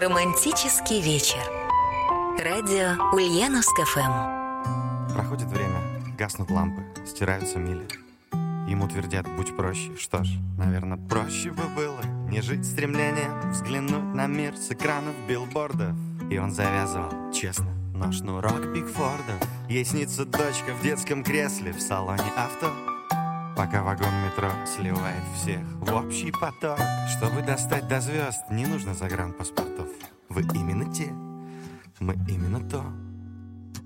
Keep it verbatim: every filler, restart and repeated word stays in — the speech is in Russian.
Романтический вечер. Радио Ульяновск эф эм. Проходит время, гаснут лампы, стираются мили. Ему твердят: будь проще. Что ж, наверное, проще бы было не жить стремлением взглянуть на мир с экранов билбордов. И он завязывал, честно, но шнурок Бигфордов. Ей снится дочка в детском кресле в салоне авто, пока вагон метро сливает всех в общий поток. Чтобы достать до звезд, не нужно загранпаспортов. Вы именно те, мы именно то.